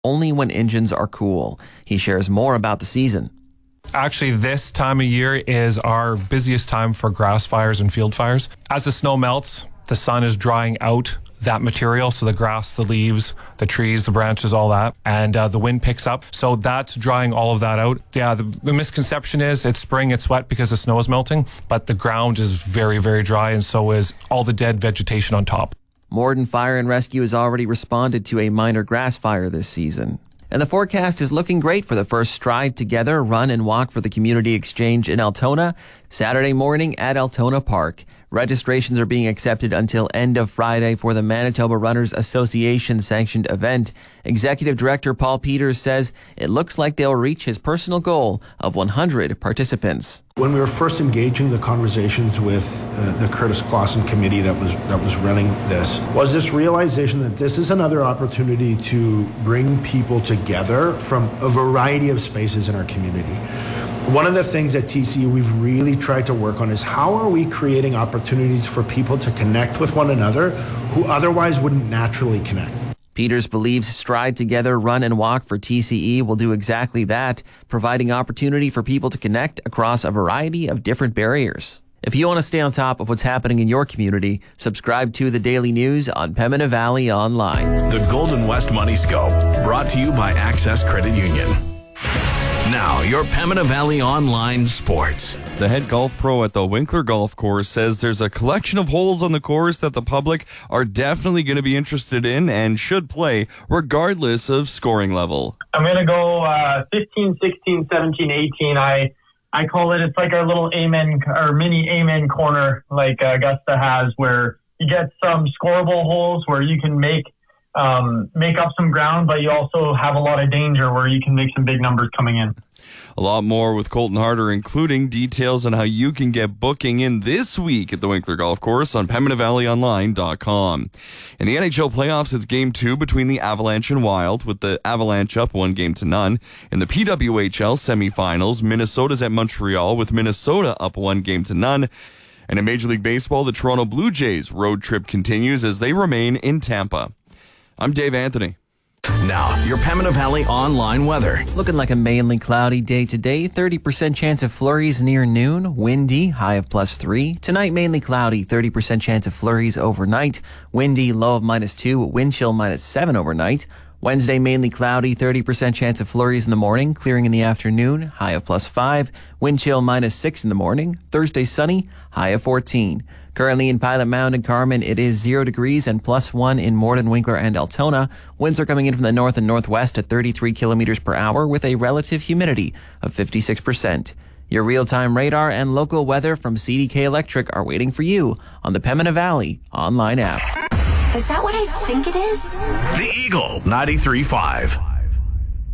only when engines are cool. He shares more about the season. Actually, this time of year is our busiest time for grass fires and field fires. As the snow melts, the sun is drying out that material, so the grass, the leaves, the trees, the branches, all that, and the wind picks up, so that's drying all of that out. Yeah, the misconception is it's spring, it's wet because the snow is melting, but the ground is very, very dry, and so is all the dead vegetation on top. Morden Fire and Rescue has already responded to a minor grass fire this season. And the forecast is looking great for the first Stride Together run and walk for the Community Exchange in Altona, Saturday morning at Altona Park. Registrations are being accepted until end of Friday for the Manitoba Runners Association sanctioned event. Executive Director Paul Peters says it looks like they'll reach his personal goal of 100 participants. When we were first engaging the conversations with the Curtis Clausen committee that was running this, was this realization that this is another opportunity to bring people together from a variety of spaces in our community. One of the things at TCE we've really tried to work on is how are we creating opportunities for people to connect with one another who otherwise wouldn't naturally connect. Peters believes Stride Together Run and Walk for TCE will do exactly that, providing opportunity for people to connect across a variety of different barriers. If you want to stay on top of what's happening in your community, subscribe to the Daily News on Pembina Valley Online. The Golden West Money Scope, brought to you by Access Credit Union. Now, your Pembina Valley Online Sports. The head golf pro at the Winkler Golf Course says there's a collection of holes on the course that the public are definitely going to be interested in and should play regardless of scoring level. I'm going to go 15, 16, 17, 18. I call it's like our little amen or mini amen corner like Augusta has, where you get some scoreable holes where you can make up some ground, but you also have a lot of danger where you can make some big numbers coming in. A lot more with Colton Harder, including details on how you can get booking in this week at the Winkler Golf Course on PembinaValleyOnline.com. In the NHL playoffs, it's Game 2 between the Avalanche and Wild, with the Avalanche up 1-0. In the PWHL semifinals, Minnesota's at Montreal, with Minnesota up 1-0. And in Major League Baseball, the Toronto Blue Jays road trip continues as they remain in Tampa. I'm Dave Anthony. Now, your Pembina Valley Online weather. Looking like a mainly cloudy day today. 30% chance of flurries near noon. Windy, high of +3. Tonight, mainly cloudy. 30% chance of flurries overnight. Windy, low of -2. Wind chill -7 overnight. Wednesday, mainly cloudy. 30% chance of flurries in the morning. Clearing in the afternoon. High of +5. Wind chill -6 in the morning. Thursday, sunny. High of 14. Currently in Pilot Mound and Carmen, it is 0 degrees and +1 in Morden, Winkler, and Altona. Winds are coming in from the north and northwest at 33 kilometers per hour with a relative humidity of 56%. Your real-time radar and local weather from CDK Electric are waiting for you on the Pembina Valley Online app. Is that what I think it is? The Eagle 93.5.